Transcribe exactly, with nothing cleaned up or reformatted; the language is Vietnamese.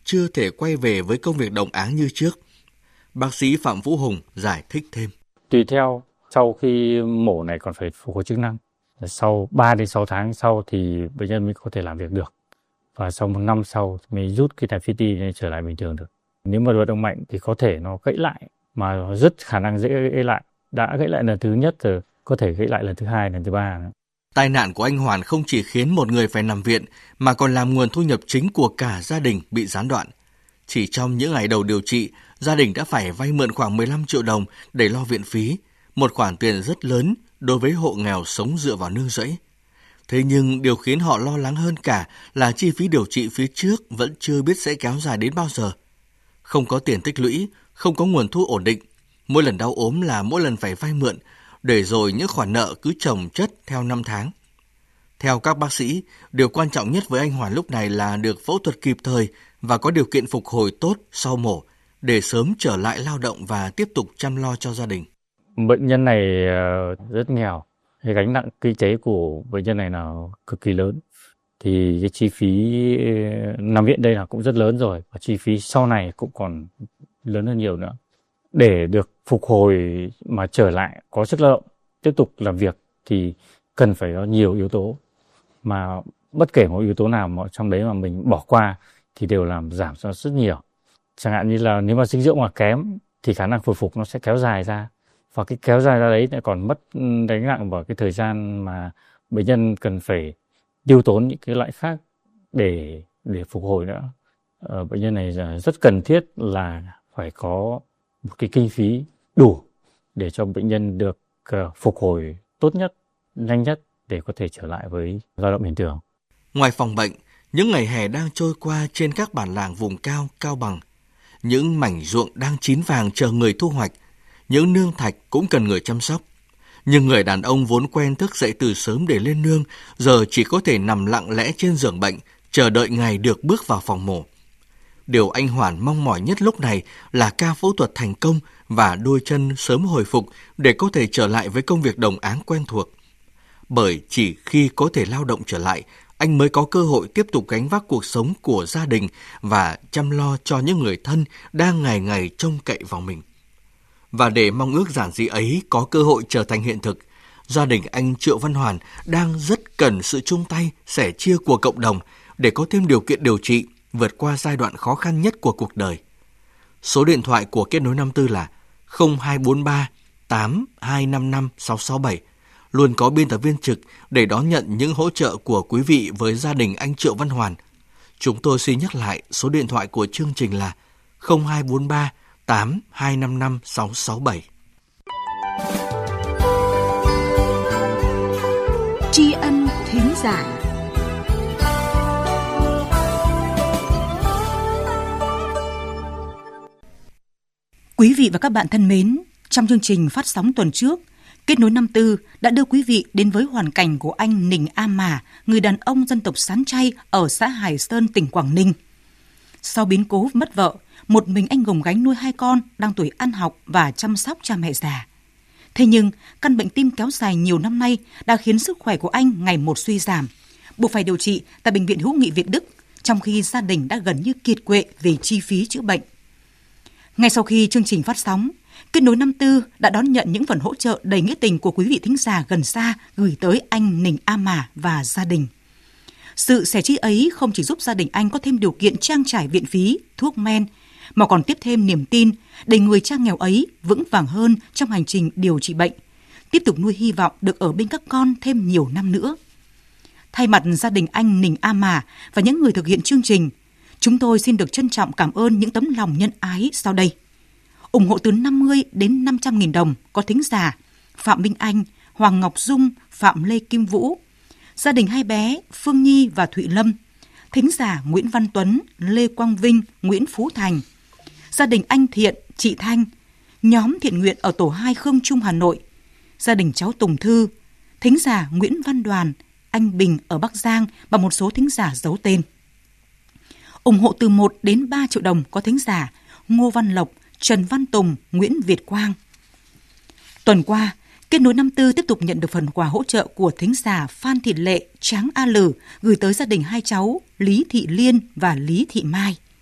chưa thể quay về với công việc đồng áng như trước. Bác sĩ Phạm Vũ Hùng giải thích thêm. Tùy theo, sau khi mổ này còn phải phục hồi chức năng. Sau ba đến sáu tháng sau thì bệnh nhân mới có thể làm việc được. Và sau một năm sau mới rút cái thải phi ti trở lại bình thường được. Nếu mà vận động mạnh thì có thể nó gãy lại, mà rất khả năng dễ gãy lại. Đã gãy lại lần thứ nhất rồi, có thể gãy lại lần thứ hai, lần thứ ba. Tai nạn của anh Hoàn không chỉ khiến một người phải nằm viện, mà còn làm nguồn thu nhập chính của cả gia đình bị gián đoạn. Chỉ trong những ngày đầu điều trị, gia đình đã phải vay mượn khoảng mười lăm triệu đồng để lo viện phí, một khoản tiền rất lớn đối với hộ nghèo sống dựa vào nương rẫy. Thế nhưng điều khiến họ lo lắng hơn cả là chi phí điều trị phía trước vẫn chưa biết sẽ kéo dài đến bao giờ. Không có tiền tích lũy, không có nguồn thu ổn định. Mỗi lần đau ốm là mỗi lần phải vay mượn, để rồi những khoản nợ cứ chồng chất theo năm tháng. Theo các bác sĩ, điều quan trọng nhất với anh Hoàn lúc này là được phẫu thuật kịp thời và có điều kiện phục hồi tốt sau mổ để sớm trở lại lao động và tiếp tục chăm lo cho gia đình. Bệnh nhân này rất nghèo, cái gánh nặng kinh tế của bệnh nhân này là cực kỳ lớn. Thì cái chi phí nằm viện đây là cũng rất lớn rồi, và chi phí sau này cũng còn lớn hơn nhiều nữa. Để được phục hồi mà trở lại có sức lao động, tiếp tục làm việc thì cần phải có nhiều yếu tố, mà bất kể một yếu tố nào mà trong đấy mà mình bỏ qua thì đều làm giảm cho rất nhiều. Chẳng hạn như là nếu mà dinh dưỡng mà kém thì khả năng hồi phục nó sẽ kéo dài ra, và cái kéo dài ra đấy lại còn mất gánh nặng vào cái thời gian mà bệnh nhân cần phải tiêu tốn những cái loại khác để để phục hồi nữa. Ờ, bệnh nhân này rất cần thiết là phải có một cái kinh phí đủ để cho bệnh nhân được uh, phục hồi tốt nhất, nhanh nhất để có thể trở lại với lao động bình thường. Ngoài phòng bệnh, những ngày hè đang trôi qua trên các bản làng vùng cao, Cao Bằng. Những mảnh ruộng đang chín vàng chờ người thu hoạch, những nương thạch cũng cần người chăm sóc. Nhưng người đàn ông vốn quen thức dậy từ sớm để lên nương, giờ chỉ có thể nằm lặng lẽ trên giường bệnh, chờ đợi ngày được bước vào phòng mổ. Điều anh Hoàn mong mỏi nhất lúc này là ca phẫu thuật thành công và đôi chân sớm hồi phục để có thể trở lại với công việc đồng áng quen thuộc. Bởi chỉ khi có thể lao động trở lại, anh mới có cơ hội tiếp tục gánh vác cuộc sống của gia đình và chăm lo cho những người thân đang ngày ngày trông cậy vào mình. Và để mong ước giản dị ấy có cơ hội trở thành hiện thực, gia đình anh Triệu Văn Hoàn đang rất cần sự chung tay, sẻ chia của cộng đồng để có thêm điều kiện điều trị, vượt qua giai đoạn khó khăn nhất của cuộc đời. Số điện thoại của Kết nối năm tư là không hai bốn ba tám hai năm năm sáu sáu bảy. Luôn có biên tập viên trực để đón nhận những hỗ trợ của quý vị với gia đình anh Triệu Văn Hoàn. Chúng tôi xin nhắc lại số điện thoại của chương trình là không hai bốn ba tám hai năm năm sáu sáu bảy. Tri ân thính giả. Quý vị và các bạn thân mến, trong chương trình phát sóng tuần trước, Kết nối năm tư đã đưa quý vị đến với hoàn cảnh của anh Nình A Mà, người đàn ông dân tộc Sán Chay ở xã Hải Sơn, tỉnh Quảng Ninh. Sau biến cố mất vợ, một mình anh gồng gánh nuôi hai con đang tuổi ăn học và chăm sóc cha mẹ già. Thế nhưng, căn bệnh tim kéo dài nhiều năm nay đã khiến sức khỏe của anh ngày một suy giảm, buộc phải điều trị tại Bệnh viện Hữu nghị Việt Đức, trong khi gia đình đã gần như kiệt quệ về chi phí chữa bệnh. Ngay sau khi chương trình phát sóng, Kết nối năm tư đã đón nhận những phần hỗ trợ đầy nghĩa tình của quý vị thính giả gần xa gửi tới anh Nình A Mà và gia đình. Sự sẻ chia ấy không chỉ giúp gia đình anh có thêm điều kiện trang trải viện phí, thuốc men, mà còn tiếp thêm niềm tin để người cha nghèo ấy vững vàng hơn trong hành trình điều trị bệnh, tiếp tục nuôi hy vọng được ở bên các con thêm nhiều năm nữa. Thay mặt gia đình anh Nình A Mà và những người thực hiện chương trình, chúng tôi xin được trân trọng cảm ơn những tấm lòng nhân ái sau đây. Ủng hộ từ năm mươi đến năm trăm nghìn đồng có thính giả Phạm Minh Anh, Hoàng Ngọc Dung, Phạm Lê Kim Vũ, gia đình hai bé Phương Nhi và Thụy Lâm, thính giả Nguyễn Văn Tuấn, Lê Quang Vinh, Nguyễn Phú Thành, gia đình anh Thiện, chị Thanh, nhóm thiện nguyện ở tổ hai Khương Trung, Hà Nội, gia đình cháu Tùng Thư, thính giả Nguyễn Văn Đoàn, anh Bình ở Bắc Giang và một số thính giả giấu tên. Ủng hộ từ một đến ba triệu đồng có thính giả Ngô Văn Lộc, Trần Văn Tùng, Nguyễn Việt Quang. Tuần qua, Kết nối năm tư tiếp tục nhận được phần quà hỗ trợ của thính giả Phan Thị Lệ, Tráng A Lử gửi tới gia đình hai cháu Lý Thị Liên và Lý Thị Mai.